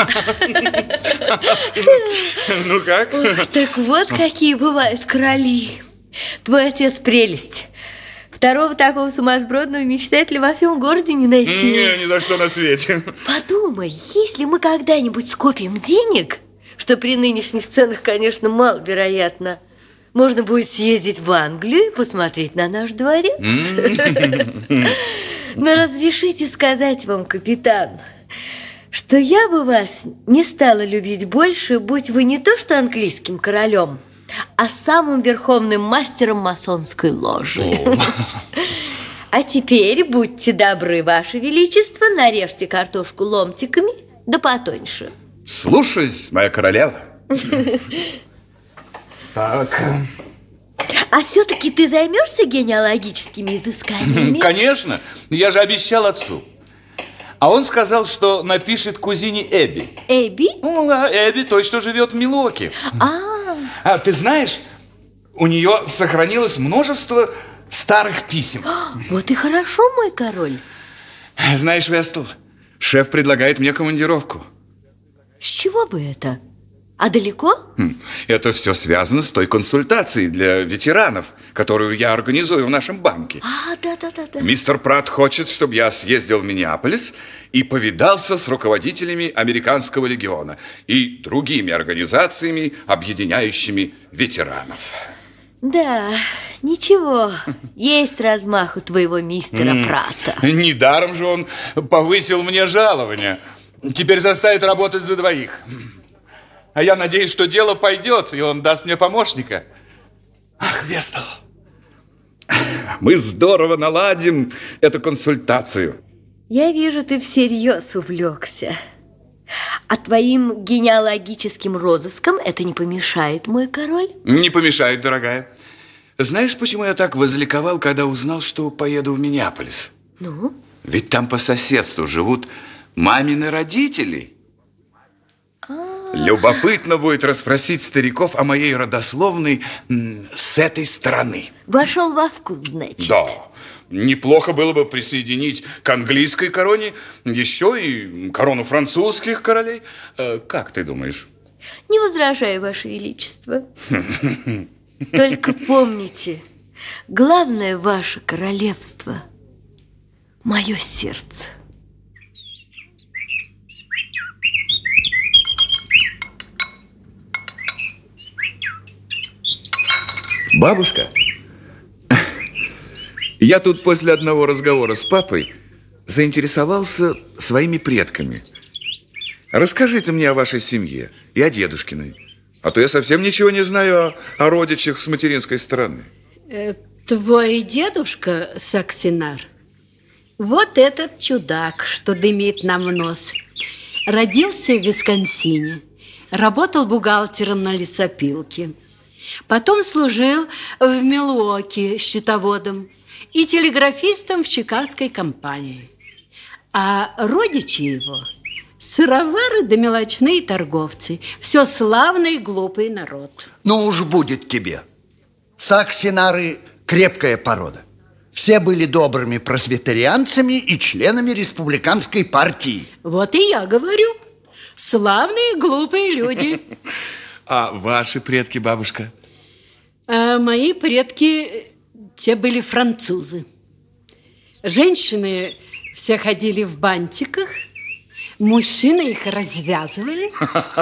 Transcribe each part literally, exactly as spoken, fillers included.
Ну как? Ух, так вот какие бывают короли. Твой отец прелесть. Второго такого сумасбродного мечтателя во всем городе не найти. Не, ни за что на свете. Подумай, если мы когда-нибудь скопим денег, что при нынешних ценах, конечно, маловероятно, можно будет съездить в Англию и посмотреть на наш дворец. Но разрешите сказать вам, капитан, что я бы вас не стала любить больше, будь вы не то что английским королем, а самым верховным мастером масонской ложи. А теперь, будьте добры, ваше величество, нарежьте картошку ломтиками, да потоньше. Слушаюсь, моя королева. Так. А все-таки ты займешься генеалогическими изысканиями? Конечно, я же обещал отцу. А он сказал, что напишет кузине Эбби. Эбби? Ну, да, Эбби, той, что живет в Милуоке. А, А ты знаешь, у нее сохранилось множество старых писем. вот и хорошо, мой король. Знаешь, Вестл, шеф предлагает мне командировку. С чего бы это? А далеко? Это все связано с той консультацией для ветеранов, которую я организую в нашем банке. А, да-да-да. Мистер Пратт хочет, чтобы я съездил в Миннеаполис и повидался с руководителями Американского легиона и другими организациями, объединяющими ветеранов. Да, ничего, есть размах у твоего мистера Пратта. Недаром же он повысил мне жалование. Теперь заставит работать за двоих. А я надеюсь, что дело пойдет, и он даст мне помощника. Ах, Вестл, мы здорово наладим эту консультацию. Я вижу, ты всерьез увлекся. А твоим генеалогическим розыскам это не помешает, мой король? Не помешает, дорогая. Знаешь, почему я так возликовал, когда узнал, что поеду в Миннеаполис? Ну? Ведь там по соседству живут мамины родители. Любопытно будет расспросить стариков о моей родословной с этой стороны. Вошел во вкус, значит. Да, неплохо было бы присоединить к английской короне еще и корону французских королей. Как ты думаешь? Не возражаю, ваше величество. Только помните, главное ваше королевство – мое сердце. Бабушка, я тут после одного разговора с папой заинтересовался своими предками. Расскажите мне о вашей семье и о дедушкиной. А то я совсем ничего не знаю о, о родичах с материнской стороны. Твой дедушка, Саксинар, вот этот чудак, что дымит нам в нос, родился в Висконсине, работал бухгалтером на лесопилке. Потом служил в Милуоке счетоводом и телеграфистом в чикагской компании. А родичи его – сыровары да мелочные торговцы. Все славный глупый народ. Ну уж будет тебе. Саксинары – крепкая порода. Все были добрыми просветарианцами и членами республиканской партии. Вот и я говорю. Славные глупые люди. А ваши предки, бабушка? А мои предки, те были французы. Женщины все ходили в бантиках, мужчины их развязывали.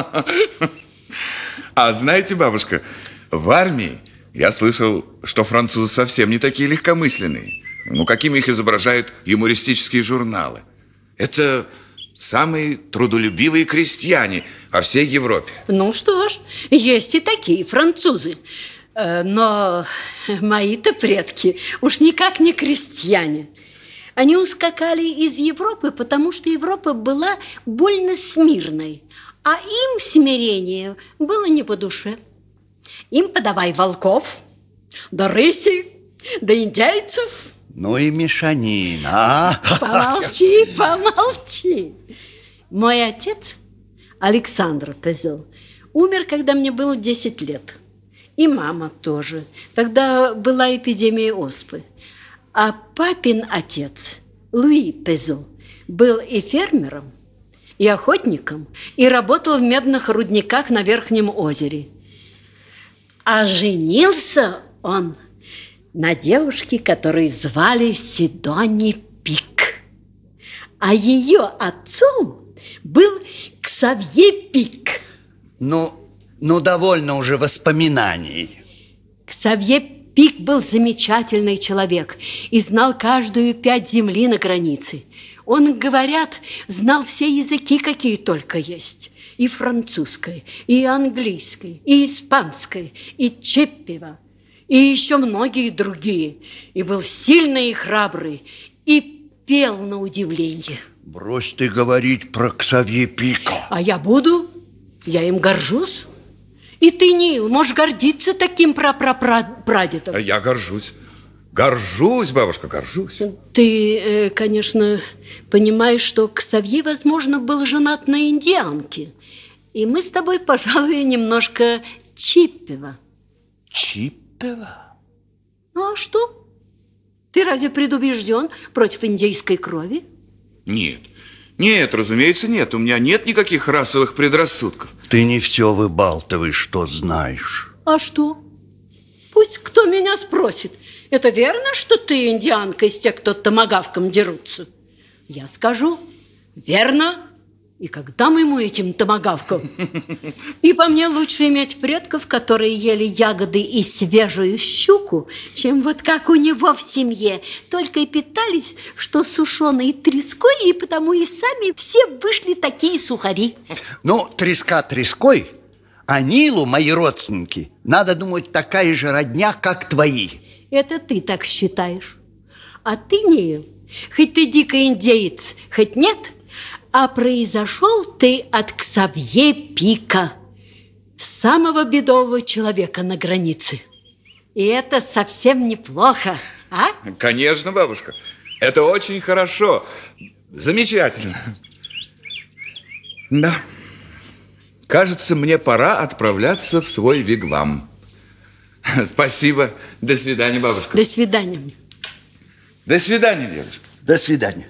А знаете, бабушка, в армии я слышал, что французы совсем не такие легкомысленные. Ну, какими их изображают юмористические журналы. Это самые трудолюбивые крестьяне во всей Европе. Ну что ж, есть и такие французы. Но мои-то предки уж никак не крестьяне. Они ускакали из Европы, потому что Европа была больно смирной, а им смирение было не по душе. Им подавай волков, да рыси, да индейцев. Ну и мешанина, а? Помолчи, помолчи. Мой отец, Александр Пезо, умер, когда мне было десять лет. И мама тоже. Тогда была эпидемия оспы. А папин отец, Луи Пезо, был и фермером, и охотником, и работал в медных рудниках на Верхнем озере. А женился он на девушке, которую звали Сидони Пик. А ее отцом был Ксавье Пик. Ну, ну, довольно уже воспоминаний. Ксавье Пик был замечательный человек и знал каждую пять земли на границе. Он, говорят, знал все языки, какие только есть. И французской, и английской, и испанской, и чеппева, и еще многие другие. И был сильный и храбрый, и пел на удивление. Брось ты говорить про Ксавье Пика. А я буду, я им горжусь. И ты, Нил, можешь гордиться таким прапрапрадедом. Я горжусь. Горжусь, бабушка, горжусь. Ты, э, конечно, понимаешь, что Ксавье, возможно, был женат на индианке. И мы с тобой, пожалуй, немножко чиппева. Чиппева? Ну, а что? Ты разве предубежден против индейской крови? Нет, нет, разумеется, нет. У меня нет никаких расовых предрассудков. Ты не все выбалтывай, что знаешь. А что? Пусть кто меня спросит. Это верно, что ты индианка из тех, кто томагавком дерутся? Я скажу, верно. И когда мы ему этим томагавком? И по мне лучше иметь предков, которые ели ягоды и свежую щуку, чем вот как у него в семье. Только и питались, что сушеной треской, и потому и сами все вышли такие сухари. Ну, треска треской, а Нилу, мои родственники, надо думать, такая же родня, как твои. Это ты так считаешь. А ты, Нил, хоть ты дикий индеец, хоть нет, а произошел ты от Ксавье Пика, самого бедового человека на границе. И это совсем неплохо, а? Конечно, бабушка. Это очень хорошо. Замечательно. Да. Кажется, мне пора отправляться в свой вигвам. Спасибо. До свидания, бабушка. До свидания. До свидания, дедушка. До свидания.